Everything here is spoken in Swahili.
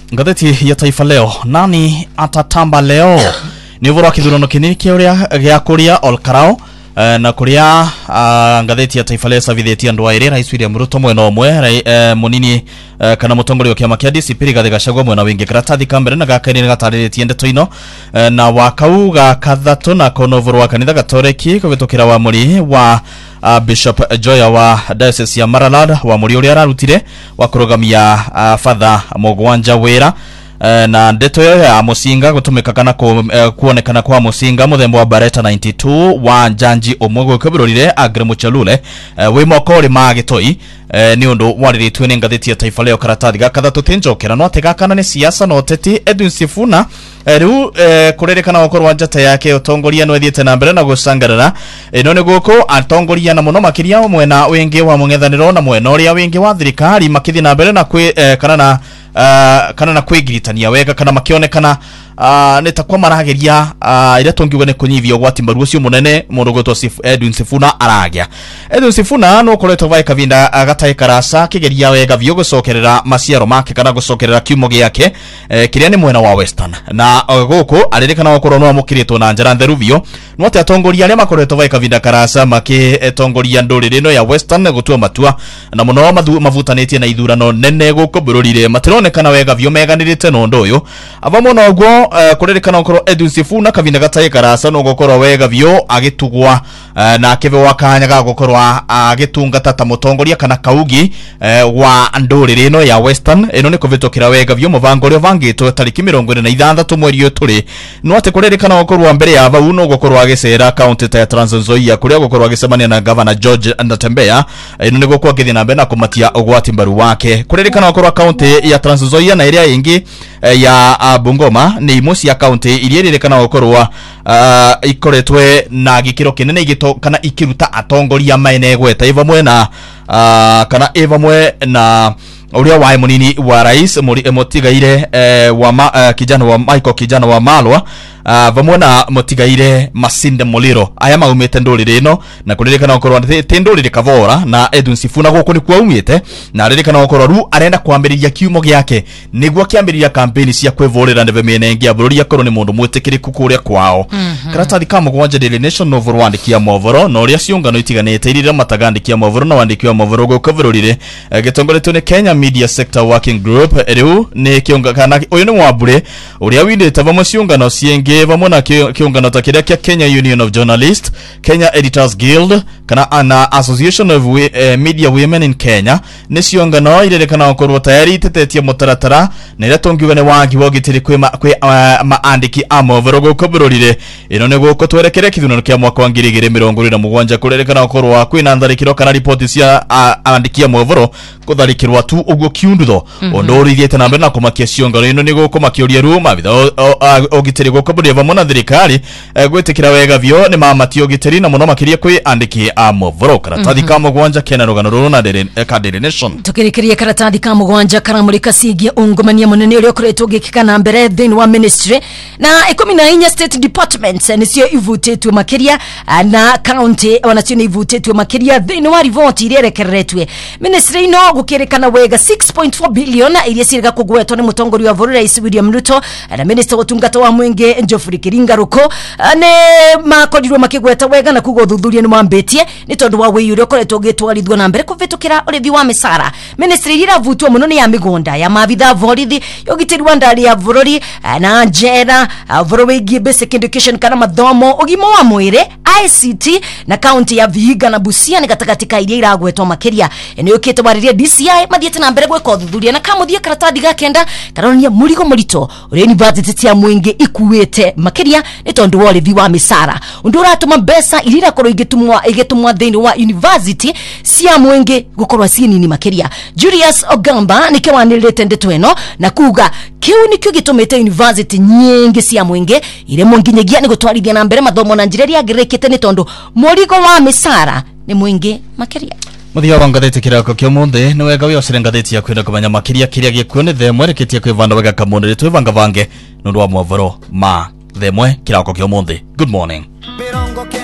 Ngatheti ya Taifa Leo, nani atatamba leo? Ni uvoro wa kithurano kinini kia kuria Olkarao na kuria ngatheti ya Taifa Leo savitheti andu airi Rais William Ruto mwena omwe munini kana mutongori wa kiama kia DCP Rigathi Gachagua mwena wingi karatathi kambere na gakaini gatariretie ndeto ino na wakau gakathatu na kono uvoro wa kanitha gatoreki kuvitukira wa muri wa Bishop Joya wa Diocese ya Maralad wa muri uria ararutire wa kurugamia Father Mugwanja Wera na ndeto ya musinga gutumika kana kuonekana kwa musinga muthemba wa Bareta 92 wa Njanji omwe kwibirorire Agre Muchalule we mokori magitoi ni undu wariritwe ni ngatheti ya Taifa Leo karatathi gakathatu tinjokera no ategakana ni siasa no teti Edwin Sifuna riu kurerekana okorwa njata yake utongoria no ethiete na mbere na gucangarira ino ni guko atongoria na muno makiria mwena wingi wa mungethaniro na mwena uria wingi wa thirikari makithi na mbere na kana na kwigiritania wega kana makionekana netakwa marageria ira tongiuga ne kunyivia gwati mbaru ucio munene mundu gwetwo Edwin Sifuna aragia Edwin Sifuna no koretwo vai kavinda agatai karasa kigeria wega vyo gucokerera maciaro make kana gucokerera kiumo giake kiria ni mwena wa Western na guku aririkana gukorwo no amukiritwo na njara ntheru vyo no ati atongoria aria makoretwo vai kavinda karasa makitongoria nduriri no ya Western gutua matua na muno mavutanitie na ithurano nene guku bururire matironekana wega vyo meganirite no ndu uyu avamo no gwo kurerekana okoro Edwin Sifuna kavinda gataye karasa no gukoro wega vyo agitugwa na keve wakanya ga gukorwa agitungata ta mutongoria kana kaugi wa nduriri no ya Western eno ni kuvitokira wega vyo muvango rio vangitwe tariki 26 mweri uyu turi no ate kurerekana okoro mbere ya vau no gukoro agicera county ta Trans Nzoia kuria gukoro agicemania na Governor George Natembea eno ni gukwa githina mbere na kumatia ogwati mbaru wake kurerekana okoro county ya Trans Nzoia na iria ingi ya Bungoma ni musi ya county iriririkana gukorwa ikoretwe na gikiro kinene igito kana ikiruta atongoria maene gweta iva mwena kana iva mwe na uria wae munini wa rais motigaire wa kijana wa Michael kijana wa Malwa vamwe na motigaire Masinde Muliro aya maumete ndurire no na kuririkana gukorwa ndurire kavora na Edwin Sifuna guku ni kwa umite na aririkana gukorwa ru arenda kwambiriria kiumo giake niguo kiambiriria campaign cia kwivurira ndeve menengia bururi akorwo ni mundu mwitikiriku kuria kwao karatathi kama gwanja Daily Nation no vorwandikia movoro no ria ciungano itiganite irira matagandikia movoro na wandikia movoro guku bururire gitongoretwo ni Kenya Media Sector Working Group riu ni kiungana uyu ni Wambure uria windite vamwe ciungano cienge vamwe na kiungano ta kiria kia Kenya Union of Journalists, Kenya Editors Guild kana ana Association of Media Women in Kenya ni ciungano irerekana gukorwo tayari itetetie mutaratara na ira tongiuga ni wangi wogitiri kwi maandiki amovoro guko bururire ino ni guko twerekere kithurano kia mwaka wa 2027 kurerekana gukorwo kwina ntharikiro kana ripoti cia andiki amovoro kutharikirwa tu uguo kiundutho ondo rithiete na mbere na kumakia ciungano ino ni guko makioria ru mabitha ogitiri guko burire vamwe na thirikari gwitikira wega vyo ni mamati ogitiri na muno makiria kwi andiki amovoro karatathi kama gwanja kena rugano ruru na Daily Nation tukirikiria karatathi kama gwanja karamurika sigie ungumania munene uri okuretwo gikikana mbere thini wa ministry na 14 state departments nicio ivutetwe makiria na county wanacio ivutetwe makiria thini wa report irerekeretwe ministry ino gukirikana wega 6.4 billion iria sirga kugwetwo ni mutongori wa bũrũri Rais William Ruto na minister gutungata wa mwenge Geoffrey Kiringa Ruko ne makorirwo makigweta wega na kugothuthuria ni mambetie ni tondu wa wĩyũria ũkoretwo gĩtwarithwo na mbere kũvitukĩra ũrĩthi wa misara ministry iravutwo muno ni ya migonda ya mavitha vorithi yogitiri wa ndari ya bũrũri na njera vorowegie basic education kana mathomo ũgima wa mwĩrĩ ICT na county ya Vihiga na Busia ni gatagatika iria iragwetwo makiria ene yokete wariria DCI mathiete na mbere gweka ũthuthuria na kamuthia karatathi gakenda karonia murigo murito uri university ya Mwenge ikuwete makiria ni tondu wa ũrĩthi wa misara undu uratuma mbeca irira korwo igetumwa thĩinĩ wa university cia Mwenge gukorwa cienini makiria Julius Ogamba nike wanirite ndeto eno na kuga kiu nikyo gitumite university nyingi cia Mwenge ire monginyagia ni gutwarithia na mbere mathomo na njira ya gerekete ni tondu murigo wa misara ni Mwenge makiria muthia wa ngatheti kirako kio munthi ni wega wi ocire ngatheti ya kwenda kumenya makiria kiria gikuo ni themwe reketie kwivanda wega kamundu twivanga vange nundu wa movoro ma themwe kirako kio munthi. Good morning.